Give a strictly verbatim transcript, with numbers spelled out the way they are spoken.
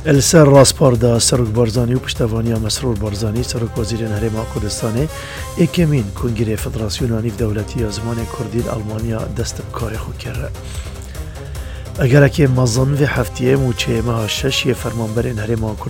السر راسپاردا سرک بارزانی و پشتوانیا مسرور بارزانی سرک وزیر هرما کردستان اکمین کنگره فدراسیون نیف دولتی زمان کردی آلمانیا دست کار خود کرد. اگر که مزن و هفتیه موچه ماه شش فرمانبر هرما